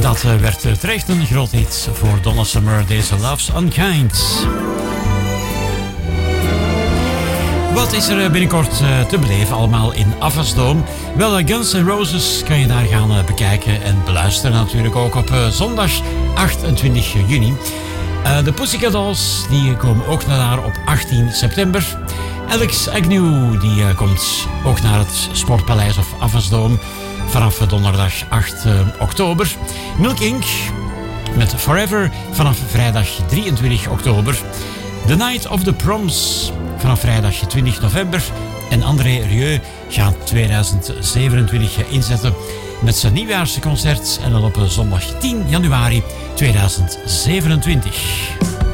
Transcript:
Dat werd terecht een groot hit voor Donna Summer, deze Love's Unkind. Wat is er binnenkort te beleven allemaal in Avasdome? Wel, Guns N' Roses kan je daar gaan bekijken en beluisteren natuurlijk ook op zondag 28 juni. De Pussycat Dolls die komen ook naar daar op 18 september. Alex Agnew die komt ook naar het Sportpaleis of Avasdome vanaf donderdag 8 oktober. Milk Inc. met Forever vanaf vrijdag 23 oktober. The Night of the Proms vanaf vrijdag 20 november. En André Rieu gaat 2027 inzetten met zijn nieuwjaarsconcert. En dan op zondag 10 januari 2027.